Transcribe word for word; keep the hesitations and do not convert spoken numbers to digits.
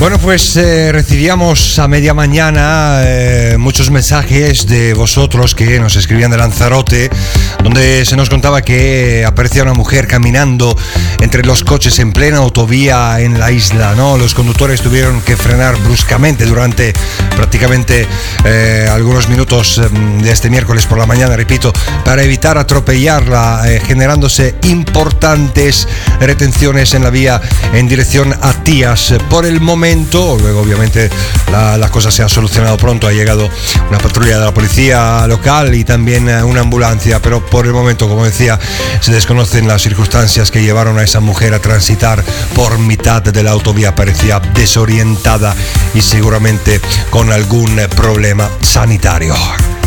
Bueno, pues eh, recibíamos a media mañana eh, muchos mensajes de vosotros que nos escribían de Lanzarote, donde se nos contaba que aparecía una mujer caminando entre los coches en plena autovía en la isla, ¿no? Los conductores tuvieron que frenar bruscamente durante prácticamente eh, algunos minutos de este miércoles por la mañana, repito, para evitar atropellarla, eh, generándose importantes retenciones en la vía en dirección a Tías. Por el momento, luego obviamente la, la cosa se ha solucionado pronto, ha llegado una patrulla de la policía local y también una ambulancia, pero por el momento, como decía, se desconocen las circunstancias que llevaron a esa mujer a transitar por mitad de la autovía. Parecía desorientada y seguramente con algún problema sanitario.